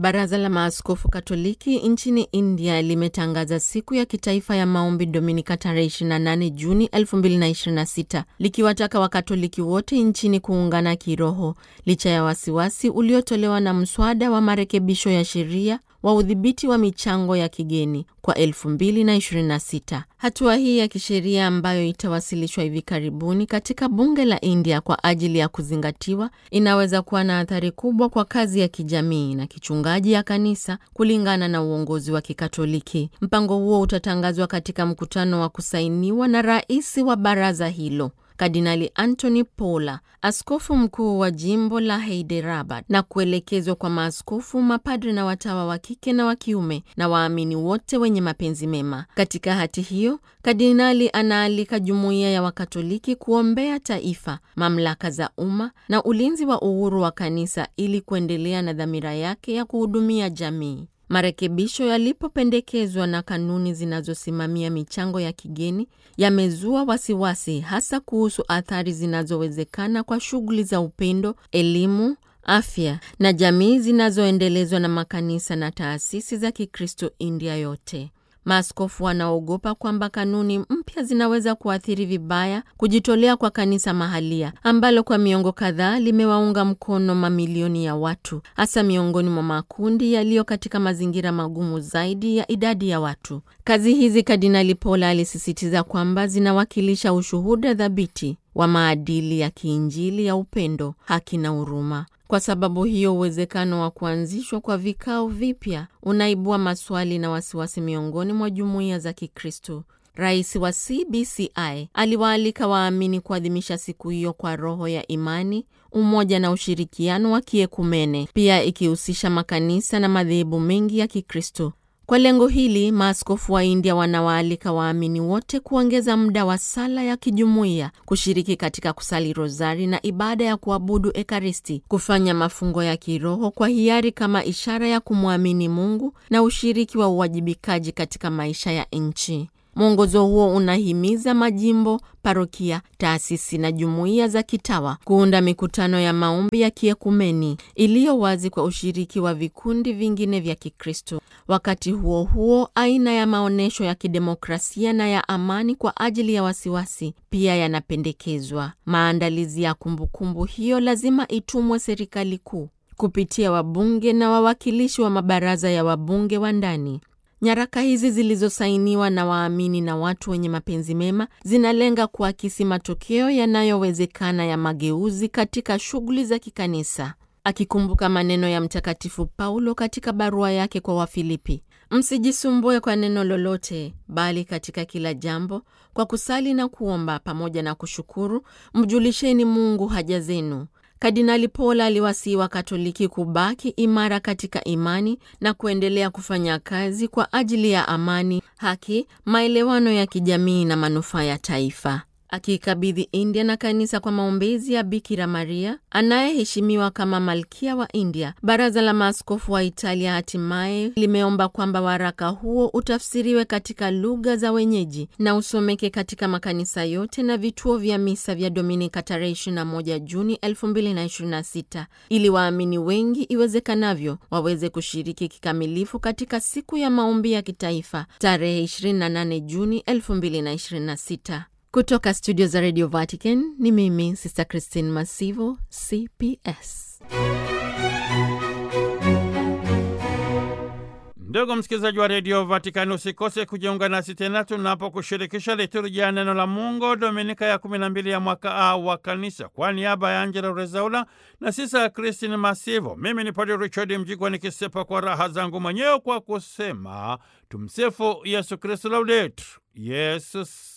Baraza la Maaskofu Katoliki nchini India limetangaza siku ya kitaifa ya maombi Dominika tarehe 28 Juni 2026, likiwataka Wakatoliki wote nchini kuungana kiroho licha ya wasiwasi uliotolewa na mswada wa marekebisho ya sheria wa udhibiti wa michango ya kigeni kwa 2026. Hatua hii ya kisheria ambayo itawasilishwa hivi karibuni katika bunge la India kwa ajili ya kuzingatiwa inaweza kuwa na athari kubwa kwa kazi ya kijamii na kichungaji ya kanisa kulingana na uongozi wa Kikatoliki. Mpango huo utatangazwa katika mkutano wa kusainiwa na rais wa baraza hilo, Kardinali Anthony Paula, askofu mkuu wa jimbo la Hyderabad, na kuelekezwa kwa maaskofu, mapadre na watawa wa kike na wa kiume na waamini wote wenye mapenzi mema. Katika hati hiyo, kardinali anaalika jumuiya ya Wakatoliki kuombea taifa, mamlaka za umma na ulinzi wa uhuru wa kanisa ili kuendelea na dhamira yake ya kuhudumia jamii. Marekebisho yalipopendekezwa na kanuni zinazosimamia michango ya kigeni yamezua wasiwasi, hasa kuhusu athari zinazowezekana kwa shughuli za upendo, elimu, afya na jamii zinazoendelezwa na makanisa na taasisi za Kikristo India yote. Maaskofu wanaogopa kwamba kanuni mpya zinaweza kuathiri vibaya kujitolea kwa kanisa mahalia ambalo kwa miongo kadhaa limewaunga mkono mamilioni ya watu, hasa miongoni mwa makundi yaliyo katika mazingira magumu zaidi ya idadi ya watu. Kazi hizi, Kardinali Paula alisisitiza kwamba zinawakilisha ushuhuda thabiti wa maadili ya kiinjili ya upendo, haki na huruma. Kwa sababu hiyo, uwezekano wa kuanzishwa kwa vikao vipya unaibua maswali na wasiwasi miongoni mwa jumuiya za Kikristo. Rais wa CBCI aliwaalika waamini kuadhimisha siku hiyo kwa roho ya imani, umoja na ushirikiano wa kiekumene, pia ikihusisha makanisa na madhehebu mengi ya Kikristo. Kwa lengo hili, maaskofu wa India wanawaalika waamini wote kuongeza muda wa sala ya kijumuiya, kushiriki katika kusali rozari na ibada ya kuabudu Ekaristi, kufanya mafungo ya kiroho kwa hiari kama ishara ya kumwamini Mungu na ushiriki wa uwajibikaji katika maisha ya nchi. Mwongozo huo unahimiza majimbo, parokia, taasisi na jumuiya za kitawa kuunda mikutano ya maombi ya kiekumeni iliyo wazi kwa ushiriki wa vikundi vingine vya Kikristo. Wakati huo huo, aina ya maonesho ya kidemokrasia na ya amani kwa ajili ya wasiwasi pia yanapendekezwa. Maandalizi ya kumbukumbu hiyo lazima itumwe serikali kuu kupitia wabunge na wawakilishi wa mabaraza ya wabunge wa ndani. Nyaraka hizi zilizosainiwa na waamini na watu wenye mapenzi mema zinalenga kuakisi matokeo yanayowezekana ya mageuzi katika shughuli za kikanisa. Akikumbuka maneno ya Mtakatifu Paulo katika barua yake kwa Wafilipi, msijisumbue kwa neno lolote, bali katika kila jambo kwa kusali na kuomba pamoja na kushukuru mjulisheni Mungu haja zenu. Kardinali Paula aliwasihi Wakatoliki kubaki imara katika imani na kuendelea kufanya kazi kwa ajili ya amani, haki, maelewano ya kijamii na manufaa ya taifa. Akikabidhi India na kanisa kwa maombezi ya Bikira Maria anayeheshimiwa kama Malkia wa India, Baraza la Maaskofu wa Italia hatimaye limeomba kwamba waraka huo utafsiriwe katika lugha za wenyeji na usomeke katika makanisa yote na vituo vya misa vya Dominika tarehe 21 Juni 2026 ili waamini wengi iwezekanavyo waweze kushiriki kikamilifu katika siku ya maombi ya kitaifa tarehe 28 Juni 2026. Kutoka studio za Radio Vatican, ni mimi Sister Christine Masivo, CPS. Ndugu msikilizaji wa Radio Vatican, usikose kujiunga nasi tena tunapokushirikisha liturujia ya neno la Mungu Dominika ya 12 ya mwaka A wa kanisa. Kwa niaba ya Angela Rezaula na Sister Christine Masivo, mimi ni Padre Richard Mjigwa nikisepa kwa raha zangu mwenyewe kwa kusema tumsifu Yesu Kristo, Laudetur Yesus